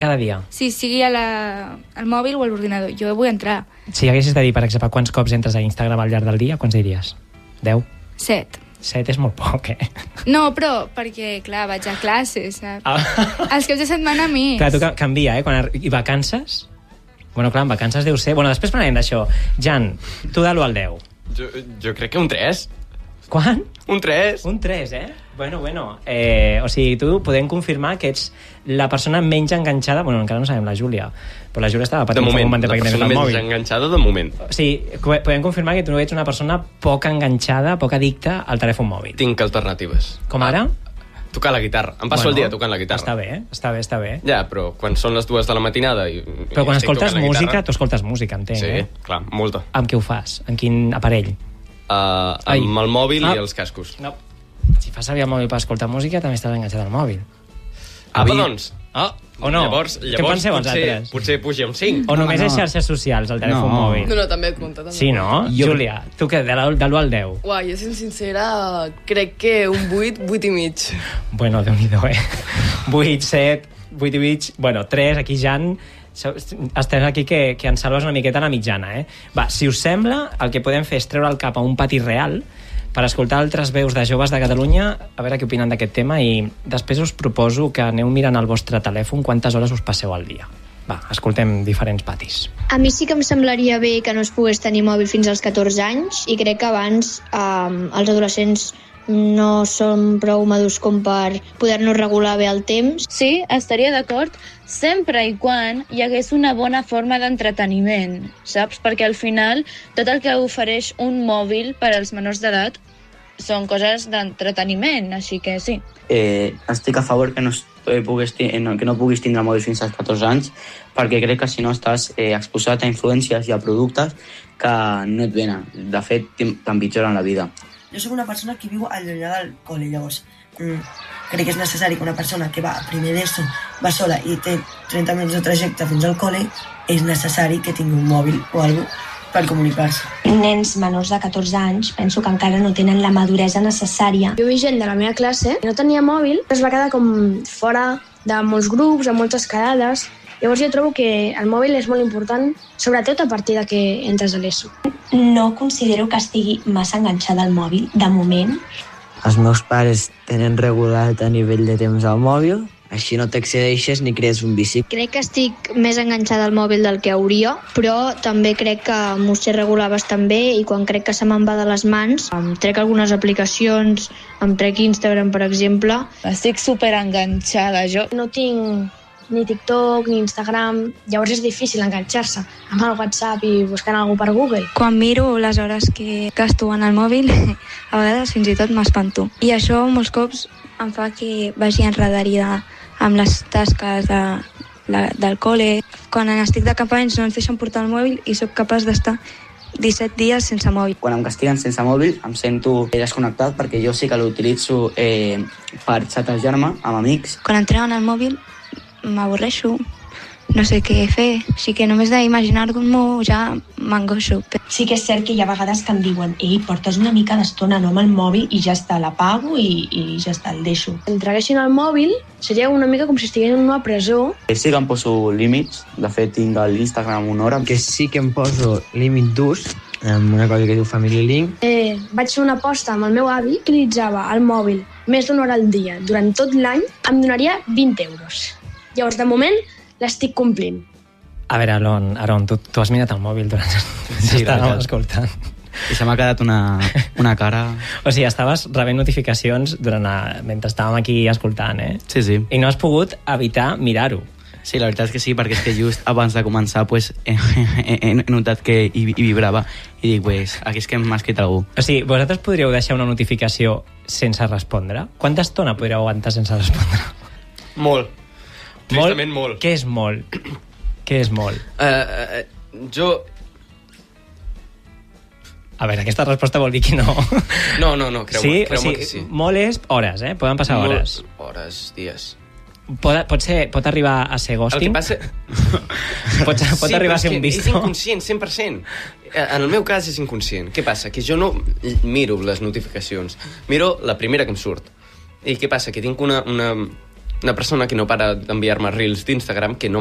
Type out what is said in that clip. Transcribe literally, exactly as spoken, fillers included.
Cada dia? Sí, sigui a la, al mòbil o a l'ordinador. Jo vull entrar. Si haguessis de dir, per exemple, quants cops entres a Instagram al llarg del dia, quants diries? deu? Set. set és molt poc, eh? No, però perquè, clar, vaig a classes, saps? Ah. Els caps de setmana més. Clar, tu canvia, eh? Quan ar... I vacances? Bueno, clar, en vacances deu ser... Bueno, després parlarem d'això. Jan, tu de l'u al deu. Jo, jo crec que un tres. Quan? Un tres. Un tres, eh? Bueno, bueno. Eh, o sigui, tu podem confirmar que ets la persona menys enganxada... Bueno, encara no sabem la Júlia, però la Júlia estava patint de moment, un moment la persona menys enganxada de moment. O sigui, podem confirmar que tu ets una persona poc enganxada, poc addicta al telèfon mòbil. Tinc alternatives. Com ara? Tocar la guitarra. Em passo bueno, el dia tocant la guitarra. Està bé, eh? Està bé, està bé. Ja, però quan són les dues de la matinada... I, però quan i escoltes música, guitarra... tu escoltes música, entenc, sí, eh? Sí, clar, molta. Amb què ho fas? En quin aparell? Uh, amb el mòbil ah. i els cascos. No. Si fas servir el mòbil per escoltar música, també estàs enganxat al mòbil. Ah, Avi... doncs. Ah, o no? Llavors, llavors què penseu potser, vosaltres? potser puja un cinc. O només no, no. és xarxes socials, el telèfon no. mòbil? No, no, també et compta. També. Sí, no? Jo... Júlia, tu què, de l'u al deu? Uau, jo sent sincera, crec que un vuit, vuit i mig. Bueno, Déu-n'hi-do, eh? vuit, set, vuit i mig... Bueno, tres, aquí Jan... Estem aquí que, que ens salves una miqueta a la mitjana, eh? Va, si us sembla, el que podem fer és treure el cap a un pati real per escoltar altres veus de joves de Catalunya, a veure què opinen d'aquest tema, i després us proposo que aneu mirant al vostre telèfon quantes hores us passeu al dia. Va, escoltem diferents patis. A mi sí que em semblaria bé que no es pogués tenir mòbil fins als catorze anys, i crec que abans eh, els adolescents no són prou madurs com per poder-nos regular bé el temps. Sí, estaria d'acord, sempre i quan hi hagués una bona forma d'entreteniment, saps? Perquè al final tot el que ofereix un mòbil per als menors d'edat són coses d'entreteniment, així que sí. Eh, estic a favor que no, eh, puguis, que no puguis tindre mòbil fins als catorze anys, perquè crec que si no estàs eh, exposat a influències i a productes que no et venen. De fet, t'empitjoren la vida. Jo soc una persona que viu allunyada del col·le, llavors mm, crec que és necessari que una persona que va a primer d'ESO, va sola i té trenta minuts de trajecte fins al col·le, és necessari que tingui un mòbil o alguna cosa per comunicar-se. Nens menors de catorze anys penso que encara no tenen la maduresa necessària. Jo veig gent de la meva classe que no tenia mòbil, es va quedar com fora de molts grups, de moltes quedades. Llavors jo trobo que el mòbil és molt important, sobretot a partir de que entres a l'ESO. No considero que estigui massa enganxada al mòbil, de moment. Els meus pares tenen regulat a nivell de temps al mòbil, així no t'excedeixes ni crees un vici. Crec que estic més enganxada al mòbil del que hauria, però també crec que m'ho sé regular bastant bé, i quan crec que se me'n va de les mans, em trec algunes aplicacions, em trec Instagram, per exemple. Estic superenganxada, jo. No tinc ni TikTok, ni Instagram, llavors és difícil enganxar-se amb el WhatsApp i buscant alguna per Google. Quan miro les hores que gasto en el mòbil, a vegades fins i tot m'espanto. I això molts cops em fa que vagi enredarida amb les tasques de, la, del col·le. Quan estic de campanyes no ens deixen portar el mòbil i sóc capaç d'estar disset dies sense mòbil. Quan em castiguen sense mòbil em sento desconnectat, perquè jo sí que l'utilitzo eh, per xatejar-me amb amics. Quan em treuen el mòbil m'avorreixo, no sé què fer, així que només d'imaginar-m'ho ja m'angoixo. Sí que és cert que hi ha vegades que em diuen ei, portes una mica d'estona no amb el mòbil i ja està, l'apago i, i ja està, el deixo. Si entreguessin el mòbil seria una mica com si estigués en una presó. Sí que em poso límits, de fet tinc a l'Instagram una hora. Que sí que em poso límit d'ús, amb una cosa que diu Family Link. Eh, vaig fer una aposta amb el meu avi, utilitzava el mòbil més d'una hora al dia durant tot l'any, em donaria vint euros. Llavors, de moment, l'estic complint. A veure, Aron, Aron tu, tu has mirat el mòbil durant... Sí, estàvem escoltant. I se m'ha quedat una, una cara... O sigui, estaves rebent notificacions durant la... mentre estàvem aquí escoltant, eh? Sí, sí. I no has pogut evitar mirar-ho. Sí, la veritat és que sí, perquè és que just abans de començar pues, he, he, he notat que hi, hi vibrava i dic, pues, aquí és que m'ha escrit algú. O sigui, vosaltres podríeu deixar una notificació sense respondre? Quanta estona podríeu aguantar sense respondre? Molt. Tristament molt. Què és molt? Què és molt? Uh, uh, jo... A veure, aquesta resposta vol dir que no. No, no, no, creu-me, sí? creu-me o sigui, que sí. Molt és hores, eh? Poden passar molt, hores. Hores, dies. Pot, pot, ser, pot arribar a ser ghosting? El que passa... pot pot sí, arribar a ser un visto? És inconscient, cent per cent. En el meu cas és inconscient. Què passa? Que jo no miro les notificacions. Miro la primera que em surt. I què passa? Que tinc una... una una persona que no para d'enviar-me reels d'Instagram que no